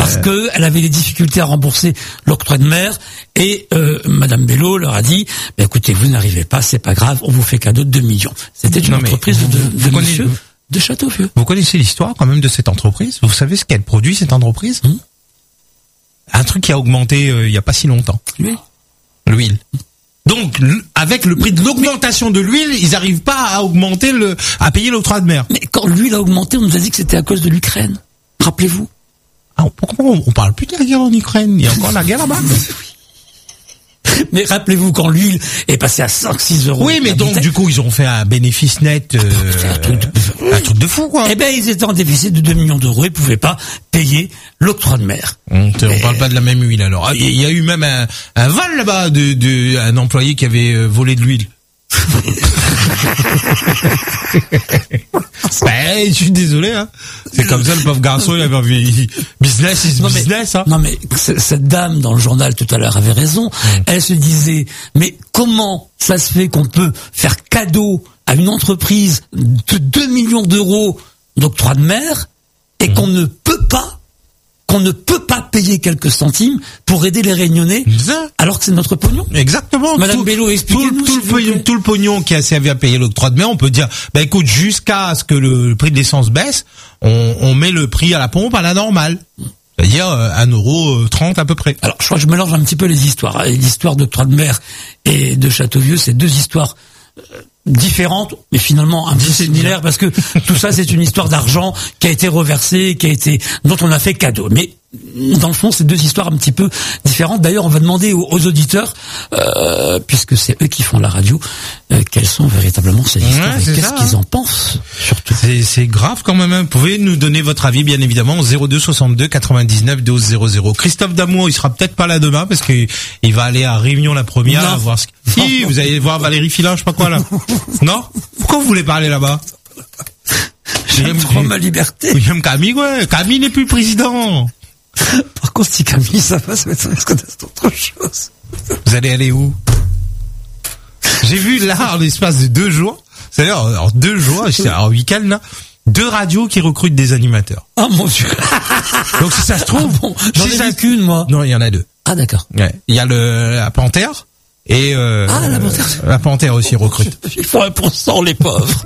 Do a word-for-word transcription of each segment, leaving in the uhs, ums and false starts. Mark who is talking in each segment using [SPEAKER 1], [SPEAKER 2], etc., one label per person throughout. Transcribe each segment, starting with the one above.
[SPEAKER 1] parce que elle avait des difficultés à rembourser l'octroi de mer et euh, Madame Bello leur a dit bah, écoutez, vous n'arrivez pas, c'est pas grave, on vous fait cadeau de deux millions. C'était une non, entreprise vous, de, de, vous de monsieur connaissez, de Châteauvieux.
[SPEAKER 2] Vous connaissez l'histoire quand même de cette entreprise? Vous savez ce qu'elle produit, cette entreprise? Hum. Un truc qui a augmenté euh, il y a pas si longtemps.
[SPEAKER 1] L'huile.
[SPEAKER 2] L'huile. Donc, avec le prix de l'augmentation de l'huile, ils n'arrivent pas à augmenter le, à payer l'octroi de mer.
[SPEAKER 1] Mais quand l'huile a augmenté, on nous a dit que c'était à cause de l'Ukraine. Rappelez-vous.
[SPEAKER 2] Ah, pourquoi on, on parle plus de la guerre en Ukraine? Il y a encore la guerre là-bas.
[SPEAKER 1] Mais rappelez-vous quand l'huile est passée à cinq six euros.
[SPEAKER 2] Oui, mais donc, du coup, ils ont fait un bénéfice net, euh, un, truc de, un truc de fou, quoi.
[SPEAKER 1] Eh ben, ils étaient en déficit de deux millions d'euros, ils pouvaient pas payer l'octroi de mer.
[SPEAKER 2] On, on et... parle pas de la même huile, alors. Il y a eu même un, un vol là-bas de, de, un employé qui avait volé de l'huile. Ben, je suis désolé, hein. C'est comme ça, le pauvre garçon, il avait envie, business is non business,
[SPEAKER 1] mais,
[SPEAKER 2] hein.
[SPEAKER 1] Non, mais cette dame dans le journal tout à l'heure avait raison. Mmh. Elle se disait, mais comment ça se fait qu'on peut faire cadeau à une entreprise de deux millions d'euros d'octroi de mer et mmh. qu'on ne peut pas qu'on ne peut pas payer quelques centimes pour aider les Réunionnais, alors que c'est notre pognon.
[SPEAKER 2] Exactement.
[SPEAKER 1] Madame
[SPEAKER 2] tout,
[SPEAKER 1] Bello, expliquez-nous.
[SPEAKER 2] Tout, tout, le pognon, tout le pognon qui a servi à payer l'octroi de mer, on peut dire, bah écoute, jusqu'à ce que le, le prix de l'essence baisse, on, on met le prix à la pompe à la normale. C'est-à-dire euh, un euro trente à peu près.
[SPEAKER 1] Alors, je crois que je mélange un petit peu les histoires. L'histoire d'octroi de mer et de Châteauvieux, c'est deux histoires euh, différentes, mais finalement un peu similaires, parce que tout ça, c'est une histoire d'argent qui a été reversée, qui a été, dont on a fait cadeau. Mais dans le fond, c'est deux histoires un petit peu différentes. D'ailleurs, on va demander aux, aux auditeurs, euh, puisque c'est eux qui font la radio, euh, quelles sont véritablement ces histoires ouais, et qu'est-ce ça, qu'ils hein. en pensent, surtout.
[SPEAKER 2] C'est, c'est grave quand même. Hein. Vous pouvez nous donner votre avis, bien évidemment, au zéro deux soixante-deux quatre-vingt-dix-neuf douze zéro zéro. Christophe Damour, il sera peut-être pas là demain parce qu'il il va aller à Réunion la première, à voir ce que... Si, vous allez voir Valérie Filin, je sais pas quoi là. Non? Pourquoi vous voulez parler là-bas?
[SPEAKER 1] J'aime trop ma liberté.
[SPEAKER 2] J'aime Camille, ouais. Camille n'est plus président.
[SPEAKER 1] Par contre, si Camille, ça va, ça va être autre chose.
[SPEAKER 2] Vous allez aller où? J'ai vu là, en l'espace de deux jours, c'est-à-dire en deux jours, en week-end là, deux radios qui recrutent des animateurs.
[SPEAKER 1] Ah mon Dieu.
[SPEAKER 2] Donc si ça se trouve,
[SPEAKER 1] ah bon, j'en
[SPEAKER 2] si
[SPEAKER 1] ai
[SPEAKER 2] ça...
[SPEAKER 1] vu qu'une moi.
[SPEAKER 2] Non, il y en a deux.
[SPEAKER 1] Ah d'accord.
[SPEAKER 2] Ouais. Il y a le la Panthère et euh,
[SPEAKER 1] ah la Panthère.
[SPEAKER 2] La Panthère aussi recrute.
[SPEAKER 1] Il faut un pour cent les pauvres.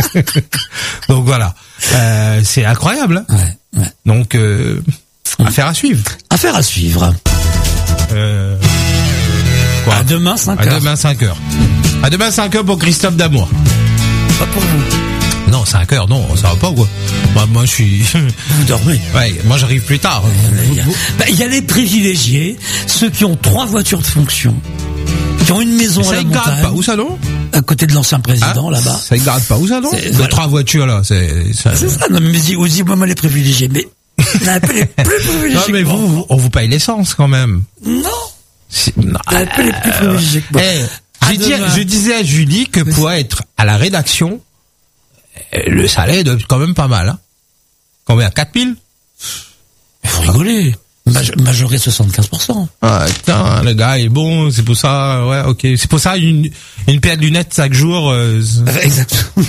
[SPEAKER 2] Donc voilà, euh, c'est incroyable. Hein.
[SPEAKER 1] Ouais, ouais.
[SPEAKER 2] Donc euh, affaire à suivre.
[SPEAKER 1] Affaire à suivre.
[SPEAKER 2] Euh... Quoi?
[SPEAKER 1] À demain cinq heures.
[SPEAKER 2] À demain cinq heures. À demain cinq heures pour Christophe Damour.
[SPEAKER 1] Pas pour vous.
[SPEAKER 2] Non, cinq heures, non, ça va pas quoi. Moi, moi je suis...
[SPEAKER 1] Vous dormez.
[SPEAKER 2] Ouais, moi j'arrive plus tard.
[SPEAKER 1] Il y a, bah, il y a les privilégiés, ceux qui ont trois voitures de fonction, qui ont une maison à la montagne. Ça ne
[SPEAKER 2] pas où ça non?
[SPEAKER 1] À côté de l'ancien président ah, là-bas.
[SPEAKER 2] Ça ne garde pas où ça non? Les voilà. Trois voitures là, c'est... Ça...
[SPEAKER 1] C'est ça, non mais dis, moi les privilégiés, mais... On a appelé les plus privilégiés.
[SPEAKER 2] Non mais vous, vous, on vous paye l'essence quand même.
[SPEAKER 1] Non.
[SPEAKER 2] C'est... non.
[SPEAKER 1] On a appelé les plus privilégiés que moi.
[SPEAKER 2] Hey, je, dis, je disais à Julie que oui. Pour être à la rédaction, le salaire doit être quand même pas mal. Hein. Combien? quatre mille?
[SPEAKER 1] Vous rigolez. Maj- majoré soixante-quinze pour cent.
[SPEAKER 2] Ah, putain, le gars est bon, c'est pour ça, ouais, ok. C'est pour ça, une, une paire de lunettes chaque jour, euh,
[SPEAKER 1] exactement.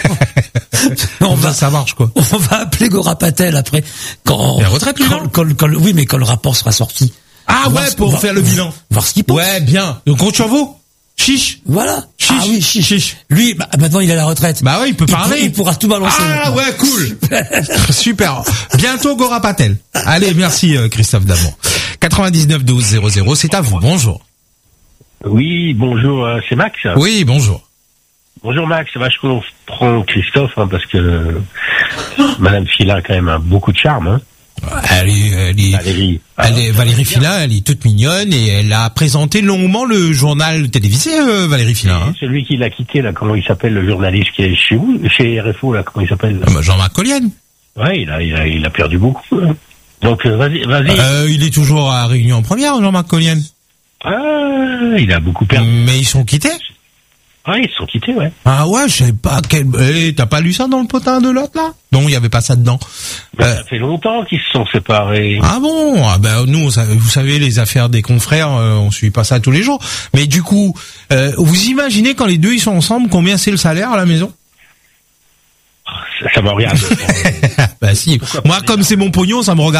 [SPEAKER 1] on va,
[SPEAKER 2] ça marche, quoi.
[SPEAKER 1] On va appeler Gora Patel après, quand,
[SPEAKER 2] la retraite, lui,
[SPEAKER 1] quand, quand, quand, oui, mais quand le rapport sera sorti.
[SPEAKER 2] Ah, ouais, pour voir, faire le bilan.
[SPEAKER 1] Voir ce qu'il pense.
[SPEAKER 2] Ouais, bien. Donc, compte sur vous. Chiche.
[SPEAKER 1] Voilà.
[SPEAKER 2] Chiche.
[SPEAKER 1] Ah oui, chiche.
[SPEAKER 2] Chiche.
[SPEAKER 1] Lui, bah, maintenant, il est à la retraite.
[SPEAKER 2] Bah oui, il peut parler.
[SPEAKER 1] Il, pour, il pourra tout balancer.
[SPEAKER 2] Ah
[SPEAKER 1] maintenant.
[SPEAKER 2] ouais, cool. Super. Super. Bientôt, Gora Patel. Allez, merci, euh, Christophe Damour. quatre-vingt-dix-neuf douze zéro zéro, c'est à vous. Bonjour.
[SPEAKER 3] Oui, bonjour, euh, c'est Max.
[SPEAKER 2] Oui, bonjour.
[SPEAKER 3] Bonjour Max, c'est vache qu'on prend Christophe, hein, parce que euh, Madame Filin a quand même un, beaucoup de charme. Hein.
[SPEAKER 2] Elle est, elle est,
[SPEAKER 3] Valérie,
[SPEAKER 2] elle est, Valérie Filin, elle est toute mignonne et elle a présenté longuement le journal télévisé, euh, Valérie Filin. Hein.
[SPEAKER 3] Celui qui l'a quitté, là, comment il s'appelle, le journaliste qui est chez vous, chez R F O, là, comment il s'appelle
[SPEAKER 2] ah bah Jean-Marc Collienne.
[SPEAKER 3] Ouais, il a, il a, il a perdu beaucoup. Hein. Donc, euh, vas-y, vas-y.
[SPEAKER 2] Euh, il est toujours à Réunion en première, Jean-Marc Collienne.
[SPEAKER 3] Ah, il a beaucoup perdu.
[SPEAKER 2] Mais ils sont quittés.
[SPEAKER 3] Ah, ils se sont quittés, ouais.
[SPEAKER 2] Ah ouais, je sais pas quel... Eh, t'as pas lu ça dans le potin de l'autre, là? Non, il y avait pas ça dedans.
[SPEAKER 3] Ben, euh... Ça fait longtemps qu'ils se sont séparés.
[SPEAKER 2] Ah bon? Ah ben, nous, vous savez, les affaires des confrères, euh, on suit pas ça tous les jours. Mais du coup, euh, vous imaginez quand les deux, ils sont ensemble, combien c'est le salaire à la maison?
[SPEAKER 3] Ça, ça me regarde.
[SPEAKER 2] Bah si. Moi, comme c'est mon pognon, ça me regarde.